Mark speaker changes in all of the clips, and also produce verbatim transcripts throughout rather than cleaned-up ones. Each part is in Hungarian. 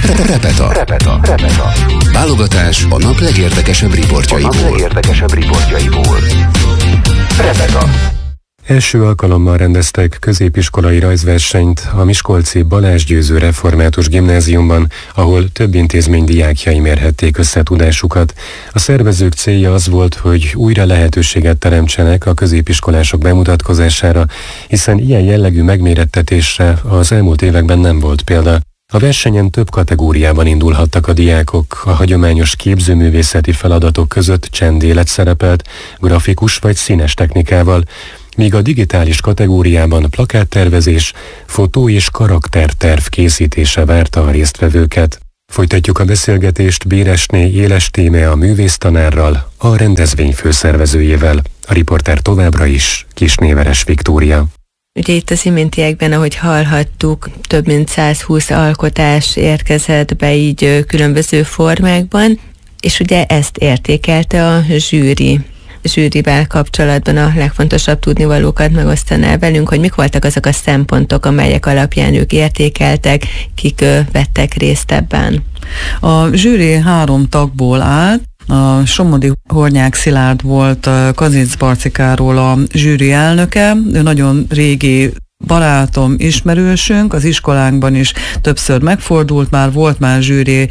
Speaker 1: Repeta. Repeta. Repeta. Válogatás a nap legérdekesebb riportjaiból. A nap legérdekesebb riportjaiból. Repeta.
Speaker 2: Első alkalommal rendeztek középiskolai rajzversenyt a miskolci Balázs Győző Református Gimnáziumban, ahol több intézmény diákjai mérhették össze tudásukat. A szervezők célja az volt, hogy újra lehetőséget teremtsenek a középiskolások bemutatkozására, hiszen ilyen jellegű megmérettetésre az elmúlt években nem volt példa. A versenyen több kategóriában indulhattak a diákok, a hagyományos képzőművészeti feladatok között csendélet szerepelt, grafikus vagy színes technikával, míg a digitális kategóriában plakáttervezés, fotó és karakterterv készítése várta a résztvevőket. Folytatjuk a beszélgetést Béresné Éles Tíme a művésztanárral, a rendezvény főszervezőjével. A riporter továbbra is Kisnéveres Viktória.
Speaker 3: Ugye itt az iméntiekben, ahogy hallhattuk, több mint százhúsz alkotás érkezett be így különböző formákban, és ugye ezt értékelte a zsűri. A zsűrivel kapcsolatban a legfontosabb tudnivalókat megosztaná velünk, hogy mik voltak azok a szempontok, amelyek alapján ők értékeltek, kik vettek részt ebben.
Speaker 4: A zsűri három tagból állt. A Somodi Hornyák Szilárd volt Kazinc Barcikáról a zsűri elnöke, ő nagyon régi barátom, ismerősünk, az iskolánkban is többször megfordult, már volt már zsűri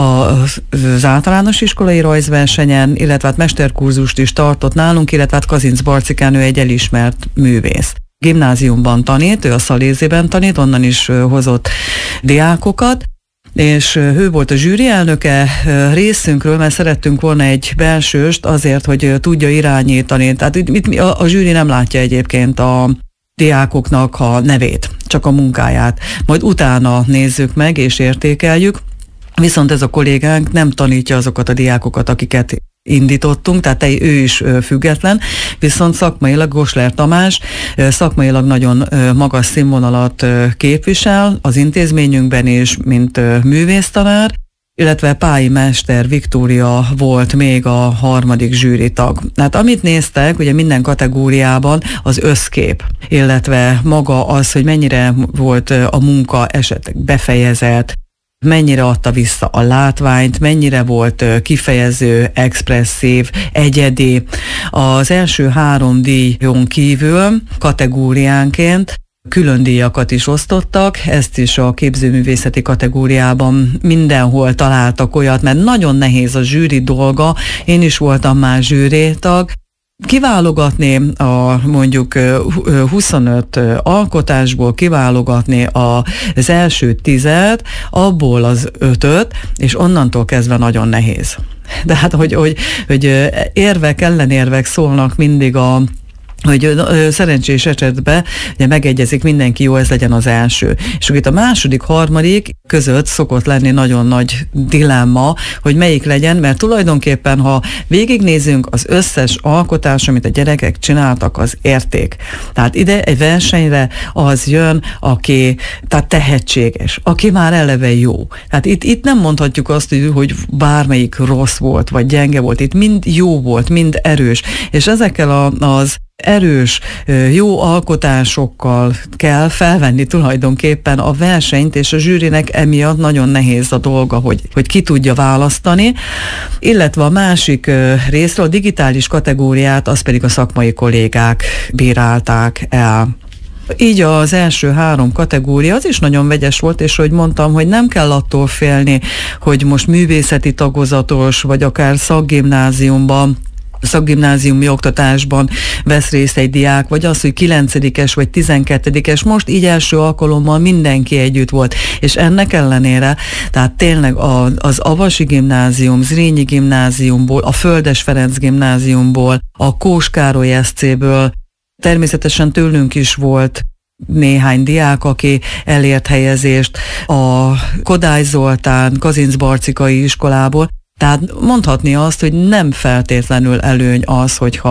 Speaker 4: az általános iskolai rajzversenyen, illetve hát mesterkurzust is tartott nálunk, illetve hát Kazinc Barcikán ő egy elismert művész. Gimnáziumban tanít, ő a Szalézében tanít, onnan is hozott diákokat, és ő volt a zsűri elnöke részünkről, mert szerettünk volna egy belsőst azért, hogy tudja irányítani. Tehát itt, itt a, a zsűri nem látja egyébként a diákoknak a nevét, csak a munkáját. Majd utána nézzük meg és értékeljük. Viszont ez a kollégánk nem tanítja azokat a diákokat, akiket indítottunk, tehát ő is független, viszont szakmailag Gosler Tamás szakmailag nagyon magas színvonalat képvisel az intézményünkben is, mint művésztanár, illetve Pályi Mester Viktória volt még a harmadik zsűritag. Hát amit néztek, ugye minden kategóriában az összkép, illetve maga az, hogy mennyire volt a munka esetleg befejezett, mennyire adta vissza a látványt, mennyire volt kifejező, expresszív, egyedi. Az első három díjon kívül kategóriánként külön díjakat is osztottak, ezt is a képzőművészeti kategóriában mindenhol találtak olyat, mert nagyon nehéz a zsűri dolga, én is voltam már zsűritag, kiválogatni a mondjuk huszonöt alkotásból, kiválogatni az első tizet, abból az ötöt, és onnantól kezdve nagyon nehéz. De hát, hogy, hogy, hogy érvek, ellenérvek szólnak mindig a hogy szerencsés esetben ugye megegyezik mindenki, jó, ez legyen az első. És itt a második, harmadik között szokott lenni nagyon nagy dilemma, hogy melyik legyen, mert tulajdonképpen, ha végignézünk, az összes alkotás, amit a gyerekek csináltak, az érték. Tehát ide egy versenyre az jön, aki tehát tehetséges, aki már eleve jó. Tehát itt, itt nem mondhatjuk azt, hogy bármelyik rossz volt, vagy gyenge volt, itt mind jó volt, mind erős. És ezekkel a, az erős, jó alkotásokkal kell felvenni tulajdonképpen a versenyt, és a zsűrinek emiatt nagyon nehéz a dolga, hogy, hogy ki tudja választani. Illetve a másik részről, a digitális kategóriát, az pedig a szakmai kollégák bírálták el. Így az első három kategória az is nagyon vegyes volt, és hogy mondtam, hogy nem kell attól félni, hogy most művészeti tagozatos, vagy akár szakgimnáziumban, szakgimnáziumi oktatásban vesz részt egy diák, vagy az, hogy kilencedikes vagy tizenkettedikes, most így első alkalommal mindenki együtt volt, és ennek ellenére, tehát tényleg a, az Avasi Gimnázium, Zrínyi Gimnáziumból, a Földes Ferenc Gimnáziumból, a Kós Károly es céből, természetesen tőlünk is volt néhány diák, aki elért helyezést, a Kodály Zoltán Kazinc Barcikai iskolából. Tehát mondhatni azt, hogy nem feltétlenül előny az, hogyha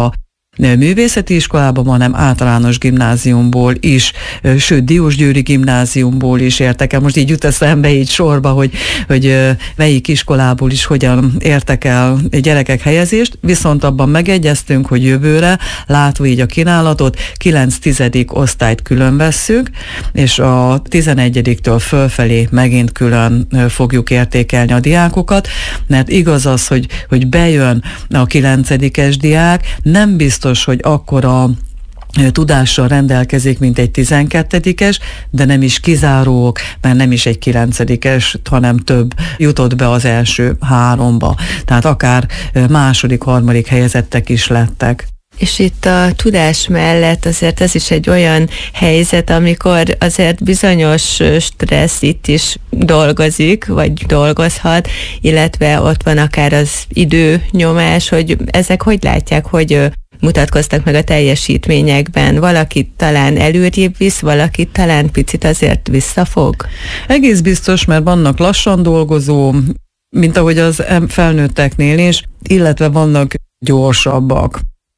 Speaker 4: művészeti iskolában, hanem általános gimnáziumból is, sőt Diósgyőri gimnáziumból is értek el. Most így jut eszembe így sorba, hogy, hogy melyik iskolából is hogyan értek el gyerekek helyezést, viszont abban megegyeztünk, hogy jövőre, látva így a kínálatot, kilenc-tizedik osztályt külön vesszük, és a tizenegyediktől fölfelé megint külön fogjuk értékelni a diákokat, mert igaz az, hogy, hogy bejön a kilencedikes diák, nem biztos, hogy akkora tudással rendelkezik, mint egy tizenkettedikes, de nem is kizárók, mert nem is egy kilencedikes, hanem több jutott be az első háromba. Tehát akár második, harmadik helyezettek is lettek.
Speaker 3: És itt a tudás mellett azért ez is egy olyan helyzet, amikor azért bizonyos stressz itt is dolgozik, vagy dolgozhat, illetve ott van akár az időnyomás, hogy ezek hogy látják, hogy mutatkoztak meg a teljesítményekben. Valakit talán előrébb visz, valakit talán picit azért visszafog?
Speaker 4: Egész biztos, mert vannak lassan dolgozó, mint ahogy az felnőtteknél is, illetve vannak gyorsabbak.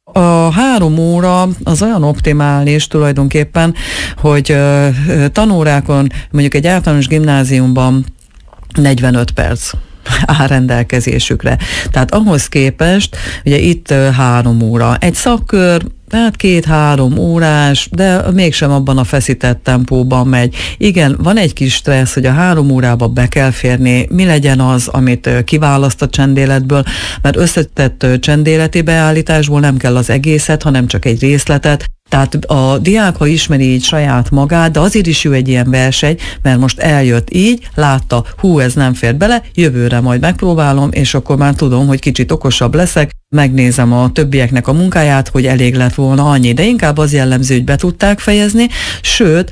Speaker 4: A három óra az olyan optimális tulajdonképpen, hogy tanórákon, mondjuk egy általános gimnáziumban negyvenöt perc áll rendelkezésükre. Tehát ahhoz képest, ugye itt három óra. Egy szakkör, tehát két-három órás, de mégsem abban a feszített tempóban megy. Igen, van egy kis stressz, hogy a három órába be kell férni, mi legyen az, amit kiválaszt a csendéletből, mert összetett csendéleti beállításból nem kell az egészet, hanem csak egy részletet. Tehát a diák, ha ismeri így saját magát, de azért is jó egy ilyen verseny, mert most eljött így, látta, hú, ez nem fér bele, jövőre majd megpróbálom, és akkor már tudom, hogy kicsit okosabb leszek, megnézem a többieknek a munkáját, hogy elég lett volna annyi, de inkább az jellemző, hogy be tudták fejezni, sőt,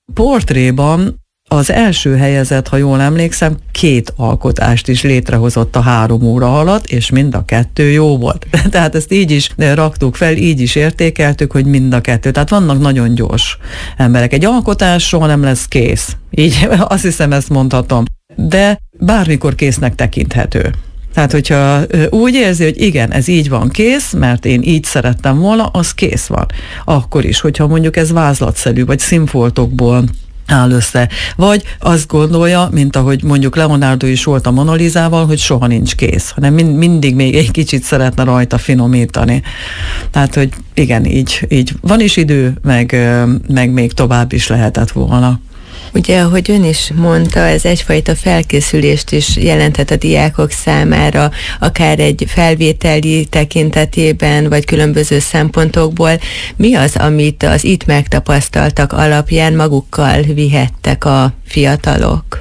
Speaker 4: portréban az első helyezett, ha jól emlékszem, két alkotást is létrehozott a három óra alatt, és mind a kettő jó volt. Tehát ezt így is raktuk fel, így is értékeltük, hogy mind a kettő. Tehát vannak nagyon gyors emberek. Egy alkotás soha nem lesz kész. Így azt hiszem, ezt mondhatom. De bármikor késznek tekinthető. Tehát, hogyha úgy érzi, hogy igen, ez így van kész, mert én így szerettem volna, az kész van. Akkor is, hogyha mondjuk ez vázlatszerű, vagy színfoltokból áll össze. Vagy azt gondolja, mint ahogy mondjuk Leonardo is volt a Mona Lisával, hogy soha nincs kész, hanem mind, mindig még egy kicsit szeretne rajta finomítani. Tehát, hogy igen, így, így van is idő, meg, meg még tovább is lehetett volna.
Speaker 3: Ugye, ahogy ön is mondta, ez egyfajta felkészülést is jelenthet a diákok számára, akár egy felvételi tekintetében, vagy különböző szempontokból. Mi az, amit az itt megtapasztaltak alapján magukkal vihettek a fiatalok?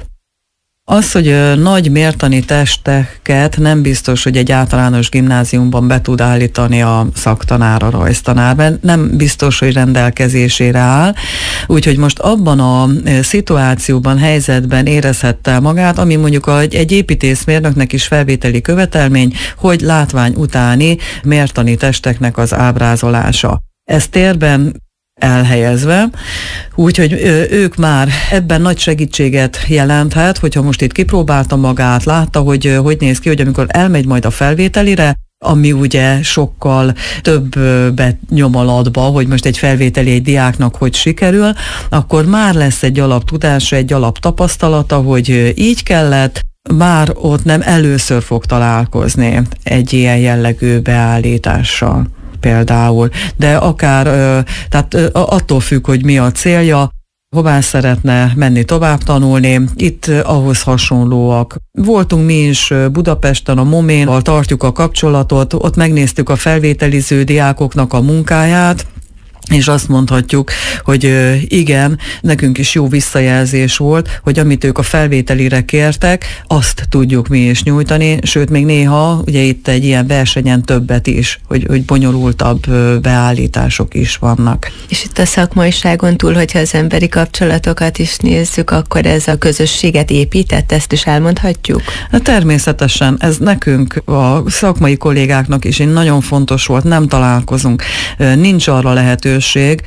Speaker 4: Az, hogy nagy mértani testeket nem biztos, hogy egy általános gimnáziumban be tud állítani a szaktanár, a rajztanár, mert nem biztos, hogy rendelkezésére áll. Úgyhogy most abban a szituációban, helyzetben érezhette magát, ami mondjuk egy építészmérnöknek is felvételi követelmény, hogy látvány utáni mértani testeknek az ábrázolása. Ez térben elhelyezve, úgyhogy ők már ebben nagy segítséget jelenthet, hogyha most itt kipróbálta magát, látta, hogy hogy néz ki, hogy amikor elmegy majd a felvételire, ami ugye sokkal többet nyom alatba, hogy most egy felvételi egy diáknak hogy sikerül, akkor már lesz egy alaptudása, egy alaptapasztalata, hogy így kellett, már ott nem először fog találkozni egy ilyen jellegű beállítással például, de akár, tehát attól függ, hogy mi a célja, hová szeretne menni tovább tanulni, itt ahhoz hasonlóak. Voltunk mi is Budapesten, a Moménnal tartjuk a kapcsolatot, ott megnéztük a felvételiző diákoknak a munkáját, és azt mondhatjuk, hogy igen, nekünk is jó visszajelzés volt, hogy amit ők a felvételire kértek, azt tudjuk mi is nyújtani, sőt még néha, ugye itt egy ilyen versenyen többet is, hogy, hogy bonyolultabb beállítások is vannak.
Speaker 3: És itt a szakmaiságon túl, hogyha az emberi kapcsolatokat is nézzük, akkor ez a közösséget épített, ezt is elmondhatjuk?
Speaker 4: Na, természetesen, ez nekünk, a szakmai kollégáknak is nagyon fontos volt, nem találkozunk, nincs arra lehetőség,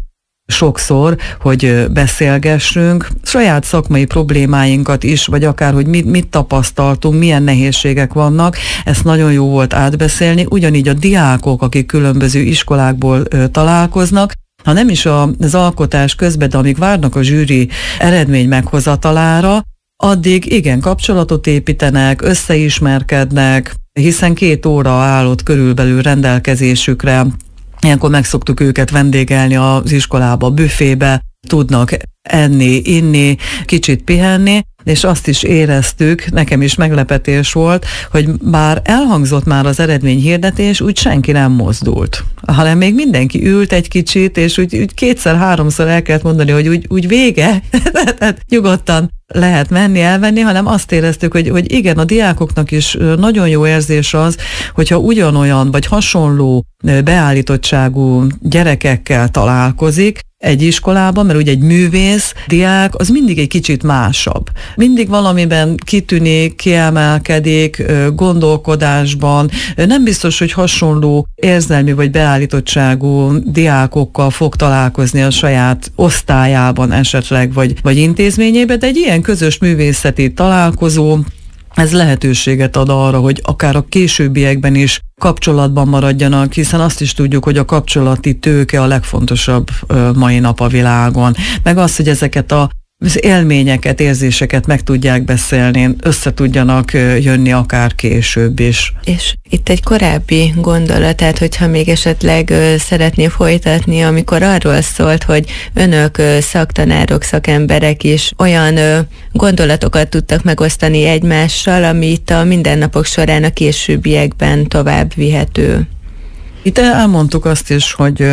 Speaker 4: sokszor, hogy beszélgessünk, saját szakmai problémáinkat is, vagy akár, hogy mit, mit tapasztaltunk, milyen nehézségek vannak, ezt nagyon jó volt átbeszélni, ugyanígy a diákok, akik különböző iskolákból ö, találkoznak, ha nem is az alkotás közben, de amíg várnak a zsűri eredmény meghozatalára, addig igen, kapcsolatot építenek, összeismerkednek, hiszen két óra állott körülbelül rendelkezésükre. Ilyenkor meg szoktuk őket vendégelni az iskolába, büfébe, tudnak enni, inni, kicsit pihenni, és azt is éreztük, nekem is meglepetés volt, hogy bár elhangzott már az eredményhirdetés, úgy senki nem mozdult, hanem még mindenki ült egy kicsit, és úgy, úgy kétszer-háromszor el kellett mondani, hogy úgy, úgy vége, tehát nyugodtan lehet menni, elvenni, hanem azt éreztük, hogy, hogy igen, a diákoknak is nagyon jó érzés az, hogyha ugyanolyan vagy hasonló beállítottságú gyerekekkel találkozik egy iskolában, mert ugye egy művész diák az mindig egy kicsit másabb. Mindig valamiben kitűnik, kiemelkedik, gondolkodásban. Nem biztos, hogy hasonló érzelmi vagy beállítottságú diákokkal fog találkozni a saját osztályában esetleg, vagy, vagy intézményében, de egy ilyen közös művészeti találkozó, ez lehetőséget ad arra, hogy akár a későbbiekben is kapcsolatban maradjanak, hiszen azt is tudjuk, hogy a kapcsolati tőke a legfontosabb mai nap a világon. Meg az, hogy ezeket a az élményeket, érzéseket meg tudják beszélni, össze tudjanak jönni akár később is.
Speaker 3: És itt egy korábbi gondolat, tehát hogyha még esetleg szeretné folytatni, amikor arról szólt, hogy önök szaktanárok, szakemberek is olyan gondolatokat tudtak megosztani egymással, ami itt a mindennapok során a későbbiekben tovább vihető.
Speaker 4: Itt elmondtuk azt is, hogy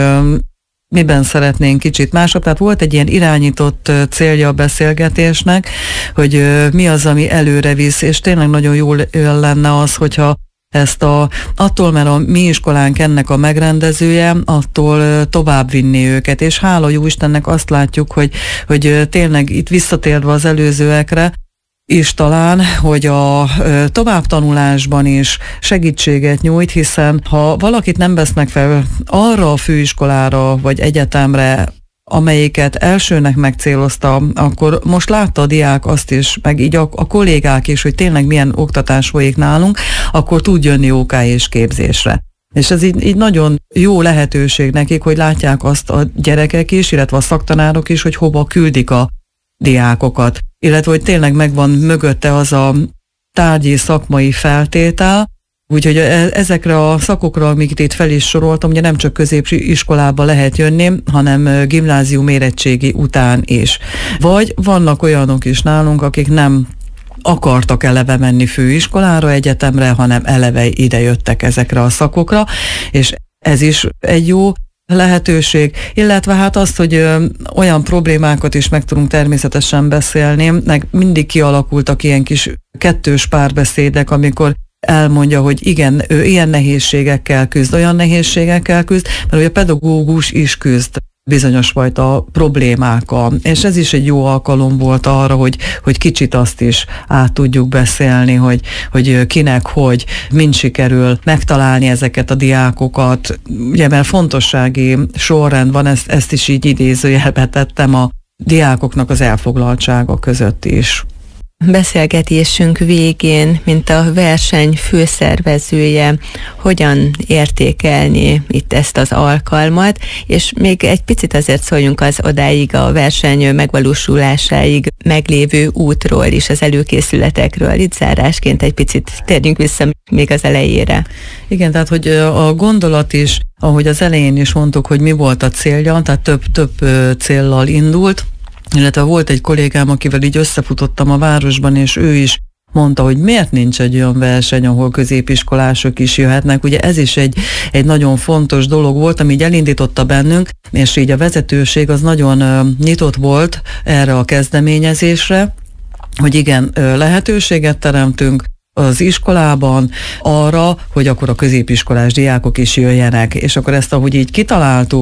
Speaker 4: miben szeretnénk kicsit másabb. Tehát volt egy ilyen irányított célja a beszélgetésnek, hogy mi az, ami előre visz, és tényleg nagyon jó lenne az, hogyha ezt a, attól, mert a mi iskolánk ennek a megrendezője, attól tovább vinni őket, és hála jó Istennek azt látjuk, hogy, hogy tényleg itt visszatérve az előzőekre, és talán, hogy a továbbtanulásban is segítséget nyújt, hiszen ha valakit nem vesznek fel arra a főiskolára vagy egyetemre, amelyiket elsőnek megcélozta, akkor most látta a diák azt is, meg így a, a kollégák is, hogy tényleg milyen oktatás folyik nálunk, akkor tud jönni ó ká és képzésre. És ez így, így nagyon jó lehetőség nekik, hogy látják azt a gyerekek is, illetve a szaktanárok is, hogy hova küldik a diákokat, illetve hogy tényleg megvan mögötte az a tárgyi szakmai feltétel, úgyhogy ezekre a szakokra, amiket itt fel is soroltam, ugye nem csak középiskolába lehet jönni, hanem gimnázium érettségi után is. Vagy vannak olyanok is nálunk, akik nem akartak eleve menni főiskolára, egyetemre, hanem eleve ide jöttek ezekre a szakokra, és ez is egy jó lehetőség, illetve hát azt, hogy ö, olyan problémákat is meg tudunk természetesen beszélni, meg mindig kialakultak ilyen kis kettős párbeszédek, amikor elmondja, hogy igen, ő ilyen nehézségekkel küzd, olyan nehézségekkel küzd, mert ugye a pedagógus is küzd bizonyos fajta problémákkal, és ez is egy jó alkalom volt arra, hogy, hogy kicsit azt is át tudjuk beszélni, hogy, hogy kinek, hogy mind sikerül megtalálni ezeket a diákokat, ugye mert fontossági sorrend van, ezt, ezt is így idézőjelbe tettem a diákoknak az elfoglaltsága között is.
Speaker 3: Beszélgetésünk végén, mint a verseny főszervezője, hogyan értékelni itt ezt az alkalmat, és még egy picit azért szóljunk az odáig, a verseny megvalósulásáig meglévő útról is, az előkészületekről. Itt zárásként egy picit térjünk vissza még az elejére.
Speaker 4: Igen, tehát hogy a gondolat is, ahogy az elején is mondtuk, hogy mi volt a célja, tehát több, több céllal indult, illetve volt egy kollégám, akivel így összefutottam a városban, és ő is mondta, hogy miért nincs egy olyan verseny, ahol középiskolások is jöhetnek. Ugye ez is egy, egy nagyon fontos dolog volt, ami így elindította bennünk, és így a vezetőség az nagyon uh, nyitott volt erre a kezdeményezésre, hogy igen, uh, lehetőséget teremtünk az iskolában arra, hogy akkor a középiskolás diákok is jöjjenek, és akkor ezt ahogy így kitaláltuk,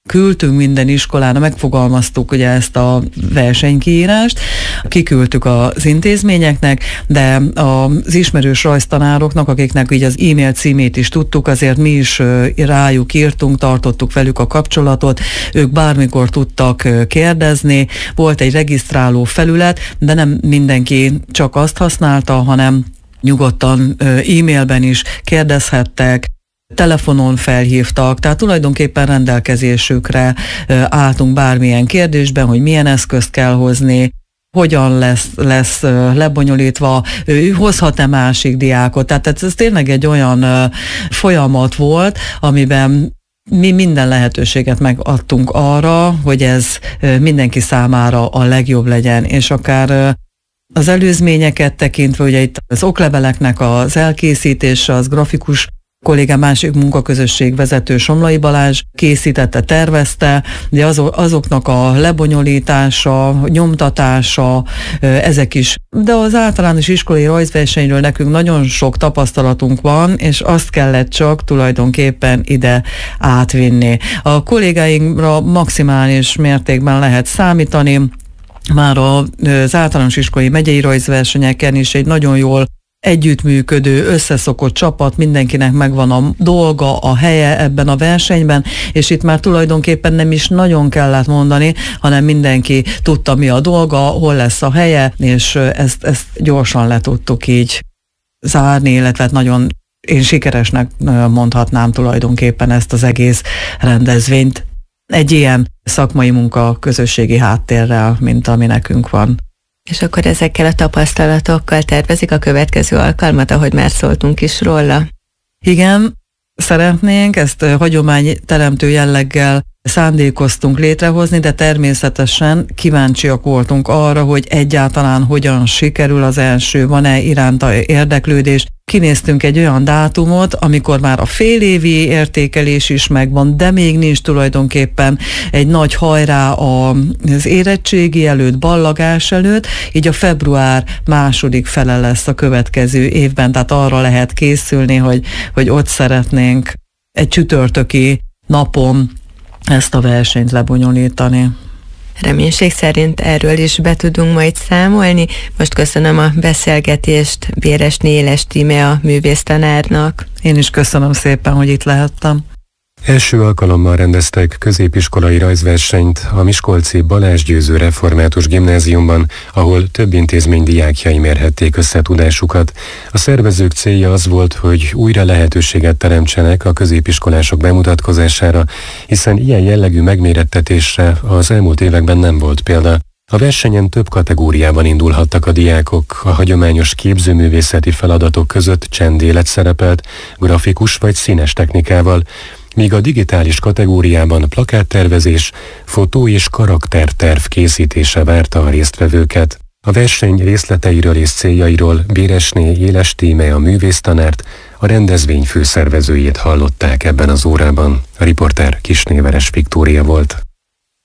Speaker 4: Küldtünk minden iskolára, megfogalmaztuk ugye ezt a versenykiírást, kiküldtük az intézményeknek, de az ismerős rajztanároknak, akiknek így az e-mail címét is tudtuk, azért mi is rájuk írtunk, tartottuk velük a kapcsolatot, ők bármikor tudtak kérdezni, volt egy regisztráló felület, de nem mindenki csak azt használta, hanem nyugodtan e-mailben is kérdezhettek, telefonon felhívtak, tehát tulajdonképpen rendelkezésükre álltunk bármilyen kérdésben, hogy milyen eszközt kell hozni, hogyan lesz, lesz lebonyolítva, hozhat-e másik diákot. Tehát ez, ez tényleg egy olyan folyamat volt, amiben mi minden lehetőséget megadtunk arra, hogy ez mindenki számára a legjobb legyen, és akár az előzményeket tekintve, ugye itt az okleveleknek az elkészítése, az grafikus kollégám, másik munkaközösség vezető Somlai Balázs készítette, tervezte, de azoknak a lebonyolítása, nyomtatása, ezek is. De az általános iskolai rajzversenyről nekünk nagyon sok tapasztalatunk van, és azt kellett csak tulajdonképpen ide átvinni. A kollégáinkra maximális mértékben lehet számítani, már az általános iskolai megyei rajzversenyeken is egy nagyon jól együttműködő, összeszokott csapat, mindenkinek megvan a dolga, a helye ebben a versenyben, és itt már tulajdonképpen nem is nagyon kellett mondani, hanem mindenki tudta, mi a dolga, hol lesz a helye, és ezt, ezt gyorsan le tudtuk így zárni, illetve nagyon én sikeresnek mondhatnám tulajdonképpen ezt az egész rendezvényt. Egy ilyen szakmai munka közösségi háttérrel, mint ami nekünk van.
Speaker 3: És akkor ezekkel a tapasztalatokkal tervezik a következő alkalmat, ahogy már szóltunk is róla?
Speaker 4: Igen, szeretnénk, ezt hagyományteremtő jelleggel szándékoztunk létrehozni, de természetesen kíváncsiak voltunk arra, hogy egyáltalán hogyan sikerül az első, van-e iránta érdeklődés. Kinéztünk egy olyan dátumot, amikor már a félévi értékelés is megvan, de még nincs tulajdonképpen egy nagy hajrá az érettségi előtt, ballagás előtt, így a február második fele lesz a következő évben, tehát arra lehet készülni, hogy, hogy ott szeretnénk egy csütörtöki napon ezt a versenyt lebonyolítani.
Speaker 3: Reménység szerint erről is be tudunk majd számolni. Most köszönöm a beszélgetést Béresné Éles Tíme, a művésztanárnak.
Speaker 4: Én is köszönöm szépen, hogy itt lehettem.
Speaker 2: Első alkalommal rendeztek középiskolai rajzversenyt a miskolci Balázs Győző Református Gimnáziumban, ahol több intézmény diákjai mérhették össze tudásukat. A szervezők célja az volt, hogy újra lehetőséget teremtsenek a középiskolások bemutatkozására, hiszen ilyen jellegű megmérettetésre az elmúlt években nem volt példa. A versenyen több kategóriában indulhattak a diákok, a hagyományos képzőművészeti feladatok között csendélet szerepelt, grafikus vagy színes technikával, míg a digitális kategóriában plakáttervezés, fotó és karakterterv készítése várta a résztvevőket. A verseny részleteiről és céljairól Béresné Éles Tíme, a művésztanárt, a rendezvény főszervezőjét hallották ebben az órában. A riporter Kisnéveres Viktória volt.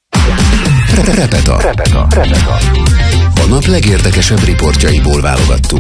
Speaker 1: Repeta. Repeta. Repeta. A nap legérdekesebb riportjaiból válogattunk.